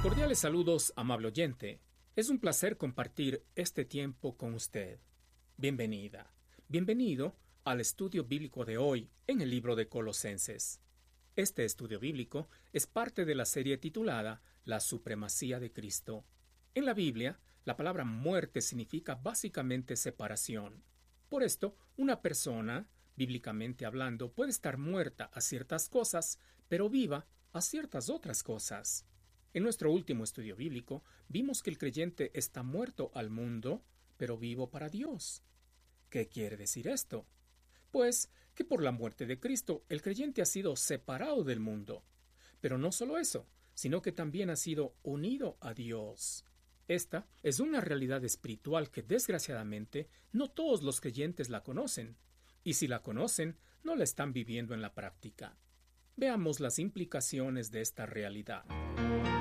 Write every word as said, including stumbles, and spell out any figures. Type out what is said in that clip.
Cordiales saludos, amable oyente. Es un placer compartir este tiempo con usted. Bienvenida, bienvenido al estudio bíblico de hoy en el libro de Colosenses. Este estudio bíblico es parte de la serie titulada La Supremacía de Cristo. En la Biblia, la palabra muerte significa básicamente separación. Por esto, una persona, bíblicamente hablando, puede estar muerta a ciertas cosas, pero viva a ciertas otras cosas. En nuestro último estudio bíblico, vimos que el creyente está muerto al mundo, pero vivo para Dios. ¿Qué quiere decir esto? Pues que por la muerte de Cristo, el creyente ha sido separado del mundo. Pero no solo eso, sino que también ha sido unido a Dios. Esta es una realidad espiritual que, desgraciadamente, no todos los creyentes la conocen. Y si la conocen, no la están viviendo en la práctica. Veamos las implicaciones de esta realidad.